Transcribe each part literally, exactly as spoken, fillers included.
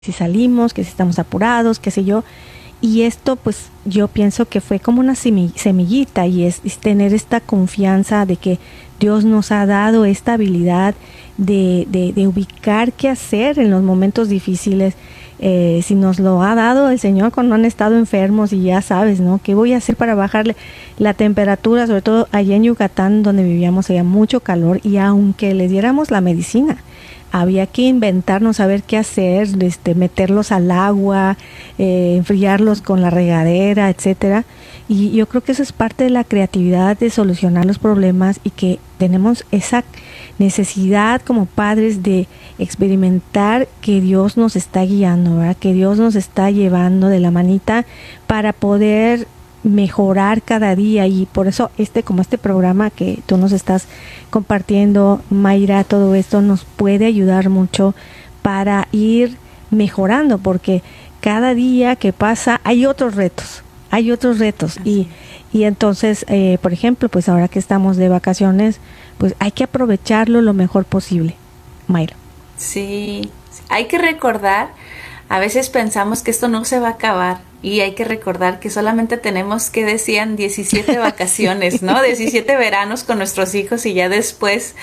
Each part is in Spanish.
si salimos, que si estamos apurados, qué sé yo. Y esto pues yo pienso que fue como una semillita y es, es tener esta confianza de que Dios nos ha dado esta habilidad de, de, de ubicar qué hacer en los momentos difíciles. Eh, si nos lo ha dado el Señor cuando han estado enfermos y ya sabes, ¿no? ¿Qué voy a hacer para bajarle la temperatura? Sobre todo allá en Yucatán donde vivíamos había mucho calor y aunque le diéramos la medicina, había que inventarnos, saber qué hacer, este, meterlos al agua, eh, enfriarlos con la regadera, etcétera. Y yo creo que eso es parte de la creatividad de solucionar los problemas y que tenemos esa necesidad como padres de experimentar que Dios nos está guiando, ¿verdad? Que Dios nos está llevando de la manita para poder mejorar cada día. Y por eso este como este programa que tú nos estás compartiendo, Mayra, todo esto nos puede ayudar mucho para ir mejorando, porque cada día que pasa hay otros retos, hay otros retos y, y entonces, eh, por ejemplo, pues ahora que estamos de vacaciones, pues hay que aprovecharlo lo mejor posible, Mayra. Sí, hay que recordar, a veces pensamos que esto no se va a acabar y hay que recordar que solamente tenemos, que decían, diecisiete vacaciones, ¿no? diecisiete veranos con nuestros hijos y ya después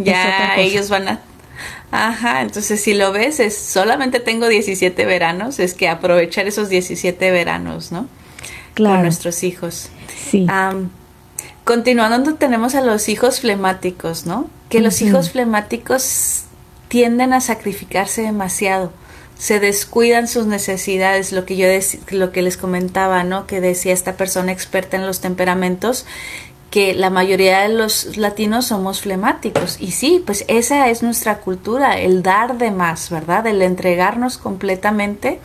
ya ellos van a... Ajá, entonces si lo ves, es solamente tengo diecisiete veranos, es que aprovechar esos diecisiete veranos, ¿no? Claro. Con nuestros hijos. Sí. Um, continuando, tenemos a los hijos flemáticos, ¿no? Que uh-huh. Los hijos flemáticos tienden a sacrificarse demasiado, se descuidan sus necesidades, lo que yo dec- lo que les comentaba, ¿no? Que decía esta persona experta en los temperamentos, que la mayoría de los latinos somos flemáticos. Y sí, pues esa es nuestra cultura, el dar de más, ¿verdad? El entregarnos completamente.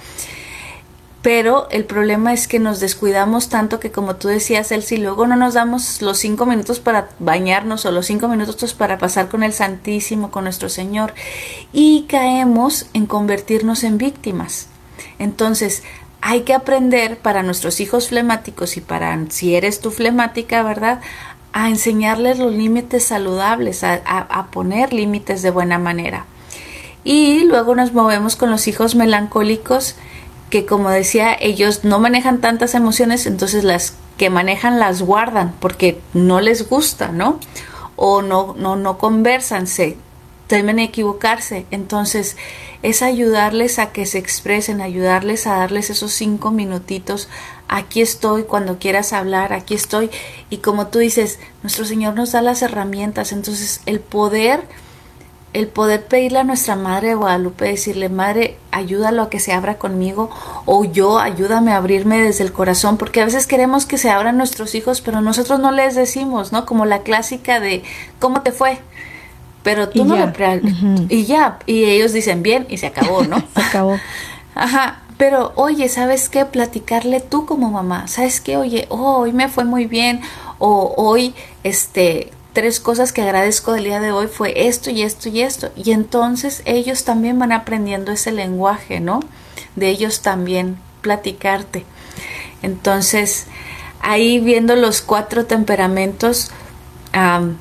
Pero el problema es que nos descuidamos tanto que, como tú decías, Elsie, luego no nos damos los cinco minutos para bañarnos o los cinco minutos para pasar con el Santísimo, con nuestro Señor. Y caemos en convertirnos en víctimas. Entonces, hay que aprender para nuestros hijos flemáticos y para si eres tú flemática, ¿verdad?, a enseñarles los límites saludables, a, a, a poner límites de buena manera. Y luego nos movemos con los hijos melancólicos, que como decía, ellos no manejan tantas emociones, entonces las que manejan las guardan porque no les gusta, ¿no? O no, no, no conversan, se temen a equivocarse. Entonces es ayudarles a que se expresen, ayudarles a darles esos cinco minutitos. Aquí estoy cuando quieras hablar, aquí estoy. Y como tú dices, nuestro Señor nos da las herramientas. Entonces el poder, el poder pedirle a nuestra Madre de Guadalupe, decirle, Madre, ayúdalo a que se abra conmigo, o yo, ayúdame a abrirme desde el corazón, porque a veces queremos que se abran nuestros hijos, pero nosotros no les decimos, ¿no? Como la clásica de, ¿cómo te fue? Pero tú y no ya. le pre- uh-huh. y ya, y ellos dicen bien y se acabó, ¿no? Se acabó. Ajá, pero oye, ¿sabes qué? Platicarle tú como mamá, ¿sabes qué? Oye, oh, hoy me fue muy bien, o hoy, este, tres cosas que agradezco del día de hoy fue esto y esto y esto, y entonces ellos también van aprendiendo ese lenguaje, ¿no? De ellos también platicarte. Entonces, ahí viendo los cuatro temperamentos, um,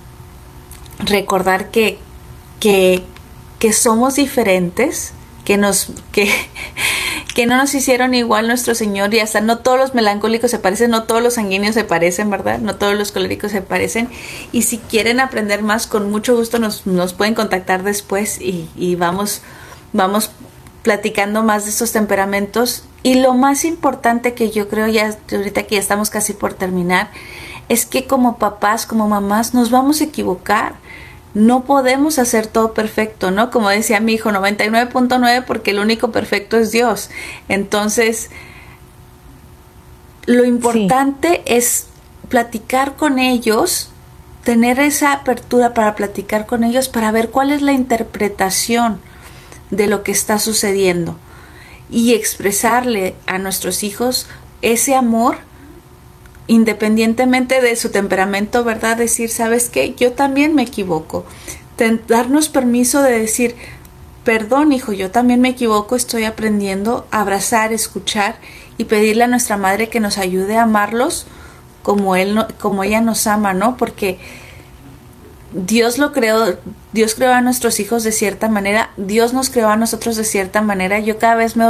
recordar que, que, que somos diferentes, que nos que, que no nos hicieron igual nuestro Señor, y hasta no todos los melancólicos se parecen, no todos los sanguíneos se parecen, ¿verdad? No todos los coléricos se parecen. Y si quieren aprender más, con mucho gusto nos, nos pueden contactar después y, y vamos, vamos platicando más de estos temperamentos. Y lo más importante que yo creo, ya ahorita que ya estamos casi por terminar, es que como papás, como mamás, nos vamos a equivocar. No podemos hacer todo perfecto, ¿no? Como decía mi hijo, noventa y nueve punto nueve, porque el único perfecto es Dios. Entonces, lo importante sí. es platicar con ellos, tener esa apertura para platicar con ellos, para ver cuál es la interpretación de lo que está sucediendo y expresarle a nuestros hijos ese amor, independientemente de su temperamento, ¿verdad? Decir, ¿sabes qué? Yo también me equivoco. Ten, darnos permiso de decir, perdón, hijo, yo también me equivoco, estoy aprendiendo a abrazar, escuchar y pedirle a nuestra Madre que nos ayude a amarlos como él, como ella nos ama, ¿no? Porque Dios lo creó, Dios creó a nuestros hijos de cierta manera, Dios nos creó a nosotros de cierta manera. Yo cada vez me